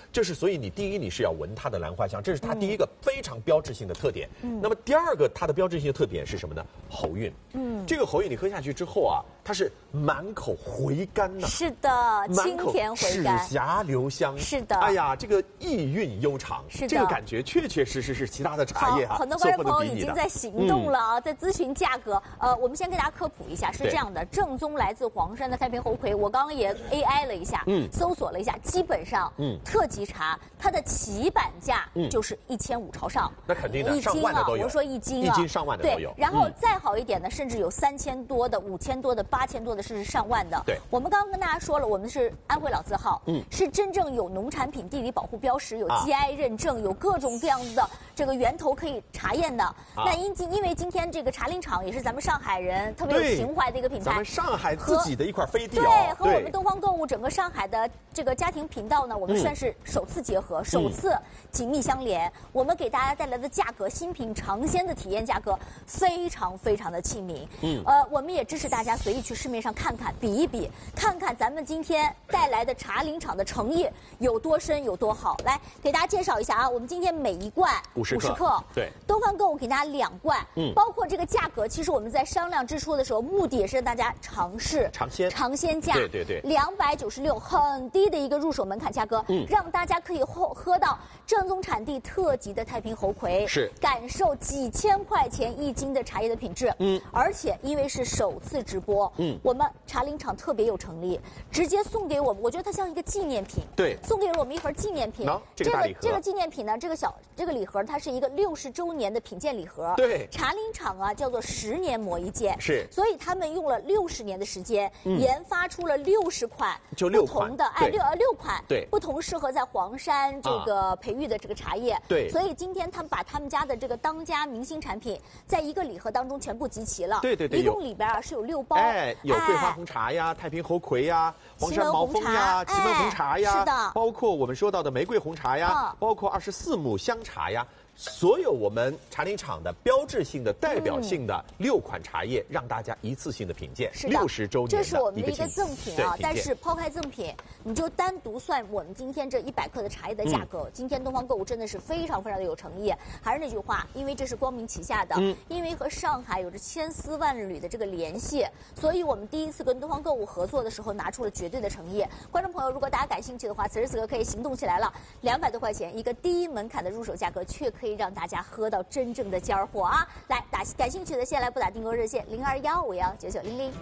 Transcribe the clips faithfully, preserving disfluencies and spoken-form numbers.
这是所以你第一你是要闻它的兰花香，这是它第一个非常标志性的特点。嗯，那么第二个它的标志性的特点是什么呢？喉韵。嗯，这个喉韵你喝下去之后啊，它是满口回甘呐、啊。 是的，清甜回甘， 齿颊留香。 是的， 哎呀，这个意韵悠长， 是的， 这个感觉确确实实是其他的茶叶啊， 很多观众朋友已经在行动了啊，嗯、在咨询价格。呃，我们先给大家科普一下，是这样的，正宗来自黄山的太平猴魁，我刚刚也 A I 了一下，嗯，搜索了一下，基本上，嗯，特级茶它的起版价就是一千五朝上， 那肯定的， 一斤啊，我说一斤啊，一斤上万的都有。 对，然后再好一点的，甚至有三千多的、五千多的、八千多的，甚至上万的。 对， 我们刚刚跟大家说了，我们是安徽老字号，嗯，是真正有农产品地理保护标识，有 G I 认证，有各种各样的这个源头可以查验的。那因今因为今天这个茶林厂也是咱们上海人特别有情怀的一个品牌， 咱们上海自己的一块飞地哦。 对，和我们东方购物整个上海的这个家庭频道呢，我们算是首次结合，首次紧密相连。我们给大家带来的价格，新品尝鲜的体验价格非常非常的亲民。嗯，呃，我们也支持大家随意去市面上看看，比一比，看看咱们今天带来的茶林厂的诚意有多深有多好。来给大家介绍一下啊，我们今天每一罐五十克， 克， 对， 东方购物给大家两罐，嗯，包括这个价格，其实我们在商量之初的时候，目的也是让大家尝试尝鲜尝鲜价， 对对对， 两百九十六，很低的一个入手门槛价格，嗯，让大家可以喝喝到正宗产地特级的太平猴魁， 是感受几千块钱一斤的茶叶的品质，嗯，而且因为是首次直播，嗯，我们茶林厂特别有诚意，直接送给我们，我觉得它像一个纪念品， 对， 送给了我们一份纪念品。 No, 这个大礼盒， 这个纪念品呢，这个小这个礼盒它是一个六十周年的品鉴礼盒， 对， 茶林厂啊叫做十年磨一剑， 是， 所以他们用了六十年的时间，嗯、研发出了六十款就六不同的哎六呃六款对不同适合在黄山这个培育的这个茶叶，啊、 对， 所以今天他们把他们家的这个当家明星产品在一个礼盒当中全部集齐了， 对对对， 一共里边啊是有六包， 哎，有桂花红茶呀、太平猴魁呀、黄山毛峰呀、祁门红茶呀， 是的， 包括我们说到的玫瑰红茶呀，包括二十四亩香茶呀。所有我们茶林厂的标志性的、代表性的六款茶叶，让大家一次性的品鉴，六十周年的这是我们的一个赠品啊。但是抛开赠品，你就单独算我们今天这一百克的茶叶的价格，嗯、今天东方购物真的是非常非常的有诚意。还是那句话，因为这是光明旗下的，嗯、因为和上海有着千丝万缕的这个联系，所以我们第一次跟东方购物合作的时候，拿出了绝对的诚意。观众朋友，如果大家感兴趣的话，此时此刻可以行动起来了。两百多块钱一个低门槛的入手价格，却可以让大家喝到真正的尖儿货啊！来，打感兴趣的先来拨打订购热线零二幺五幺九九零零。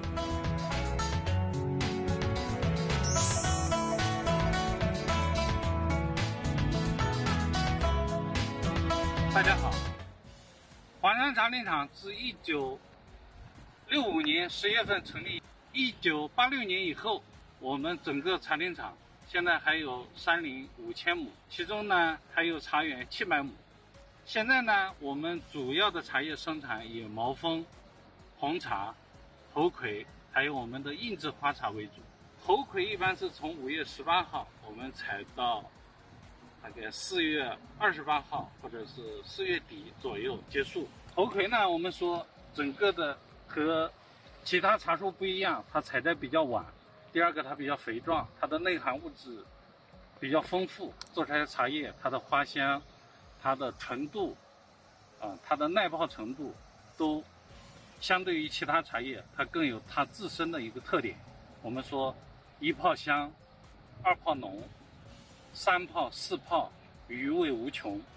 大家好，黄山茶林厂自一九六五年十月份成立，一九八六年以后，我们整个茶林厂现在还有山林五千亩，其中呢还有茶园七百亩。现在呢，我们主要的茶叶生产以毛峰、红茶、猴魁，还有我们的硬质花茶为主。猴魁一般是从五月十八号我们采到大概四月二十八号或者是四月底左右结束。猴魁呢，我们说整个的和其他茶树不一样，它采摘比较晚。第二个，它比较肥壮，它的内含物质比较丰富，做出来的茶叶，它的花香、它的纯度，啊、呃，它的耐泡程度，都相对于其他茶叶，它更有它自身的一个特点。我们说，一泡香，二泡浓，三泡四泡，余味无穷。